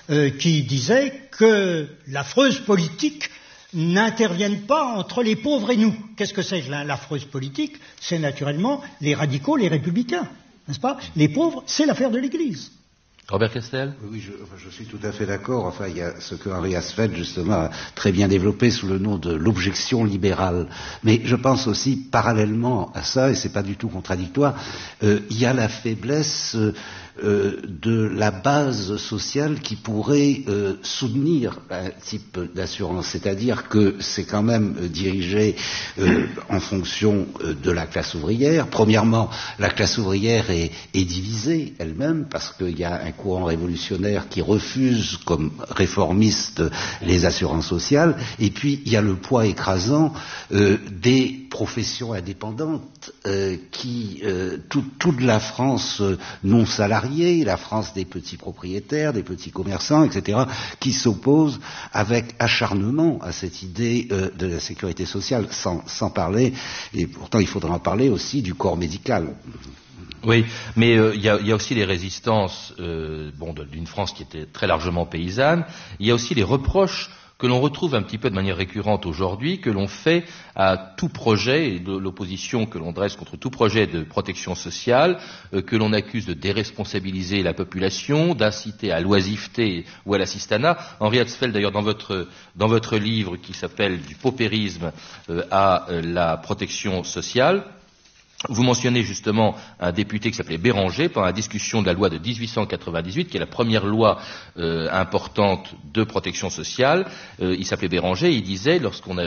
qui disait que l'affreuse politique n'intervienne pas entre les pauvres et nous. Qu'est-ce que c'est l'affreuse politique? C'est naturellement les radicaux, les républicains, n'est-ce pas? Les pauvres, c'est l'affaire de l'Église. Robert Castel? Oui, je suis tout à fait d'accord. Enfin, il y a ce que Henri Asfeld, justement, a très bien développé sous le nom de l'objection libérale. Mais je pense aussi, parallèlement à ça, et c'est pas du tout contradictoire, il y a la faiblesse de la base sociale qui pourrait soutenir un type d'assurance, c'est-à-dire que c'est quand même dirigé en fonction de la classe ouvrière. Premièrement, la classe ouvrière est divisée elle-même parce qu'il y a un courant révolutionnaire qui refuse comme réformiste les assurances sociales, et puis il y a le poids écrasant des professions indépendantes qui toute la France non salariée, la France des petits propriétaires, des petits commerçants, etc., qui s'opposent avec acharnement à cette idée de la sécurité sociale, sans parler, et pourtant il faudra en parler aussi, du corps médical. Oui, mais il y a aussi les résistances d'une France qui était très largement paysanne. Il y a aussi les reproches que l'on retrouve un petit peu de manière récurrente aujourd'hui, que l'on fait à tout projet, et de l'opposition que l'on dresse contre tout projet de protection sociale, que l'on accuse de déresponsabiliser la population, d'inciter à l'oisiveté ou à l'assistanat. Henri Hatzfeld, d'ailleurs, dans votre livre qui s'appelle « Du paupérisme à la protection sociale », vous mentionnez justement un député qui s'appelait Béranger pendant la discussion de la loi de 1898, qui est la première loi importante de protection sociale. Il s'appelait Béranger, et il disait, lorsqu'on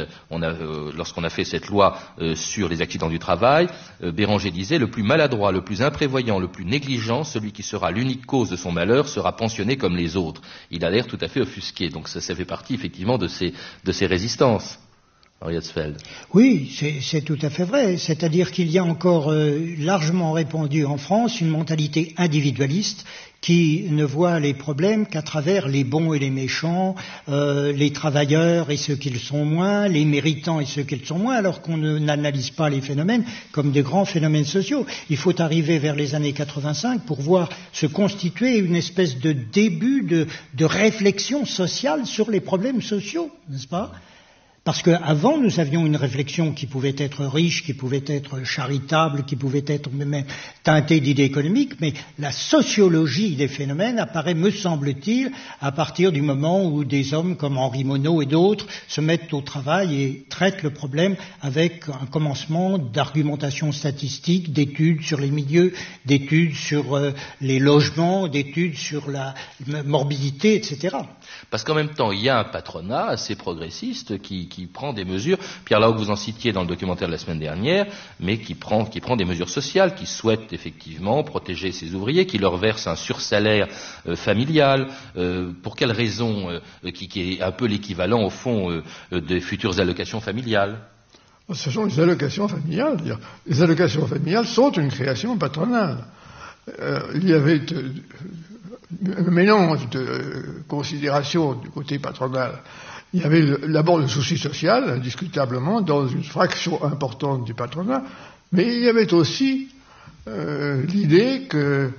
a fait cette loi sur les accidents du travail, Béranger disait: le plus maladroit, le plus imprévoyant, le plus négligent, celui qui sera l'unique cause de son malheur, sera pensionné comme les autres. Il a l'air tout à fait offusqué, donc ça fait partie effectivement de ces résistances. Oui, c'est tout à fait vrai. C'est-à-dire qu'il y a encore largement répandu en France une mentalité individualiste qui ne voit les problèmes qu'à travers les bons et les méchants, les travailleurs et ceux qui le sont moins, les méritants et ceux qui le sont moins, alors qu'on n'analyse pas les phénomènes comme de grands phénomènes sociaux. Il faut arriver vers les années 85 pour voir se constituer une espèce de début de réflexion sociale sur les problèmes sociaux, n'est-ce pas ? Parce qu'avant, nous avions une réflexion qui pouvait être riche, qui pouvait être charitable, qui pouvait être même teintée d'idées économiques, mais la sociologie des phénomènes apparaît, me semble-t-il, à partir du moment où des hommes comme Henri Monod et d'autres se mettent au travail et traitent le problème avec un commencement d'argumentation statistique, d'études sur les milieux, d'études sur les logements, d'études sur la morbidité, etc. Parce qu'en même temps, il y a un patronat assez progressiste qui prend des mesures, Pierre Laoc, vous en citiez dans le documentaire de la semaine dernière, mais qui prend des mesures sociales, qui souhaite effectivement protéger ses ouvriers, qui leur verse un sursalaire familial. Pour quelle raison qui est un peu l'équivalent, au fond, des futures allocations familiales? Ce sont les allocations familiales. Les allocations familiales sont une création patronale. Il y avait un mélange de considérations du côté patronal. Il y avait d'abord le souci social, indiscutablement, dans une fraction importante du patronat, mais il y avait aussi l'idée que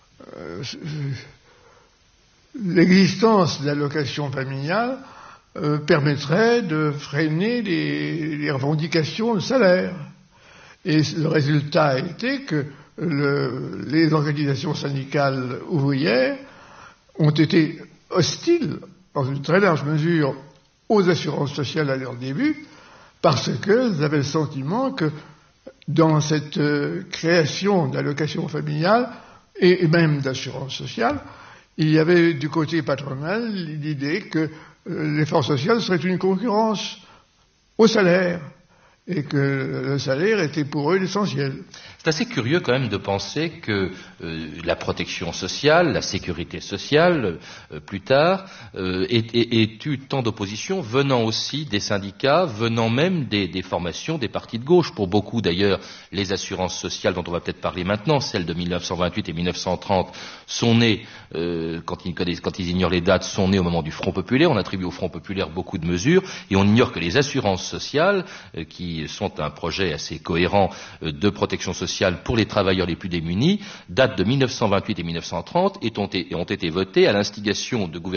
l'existence d'allocations familiales permettrait de freiner les revendications de salaire. Et le résultat a été que les organisations syndicales ouvrières ont été hostiles, dans une très large mesure, aux assurances sociales à leur début, parce qu'elles avaient le sentiment que dans cette création d'allocations familiales et même d'assurances sociales, il y avait du côté patronal l'idée que l'effort social serait une concurrence au salaire, et que le salaire était pour eux l'essentiel. C'est assez curieux quand même de penser que la protection sociale, la sécurité sociale, plus tard, ait eu tant d'opposition venant aussi des syndicats, venant même des formations des partis de gauche. Pour beaucoup d'ailleurs, les assurances sociales dont on va peut-être parler maintenant, celles de 1928 et 1930, sont nées, quand ils ignorent les dates, sont nées au moment du Front populaire. On attribue au Front populaire beaucoup de mesures, et on ignore que les assurances sociales, qui sont un projet assez cohérent de protection sociale pour les travailleurs les plus démunis, datent de 1928 et 1930 et ont été votées à l'instigation de gouvernements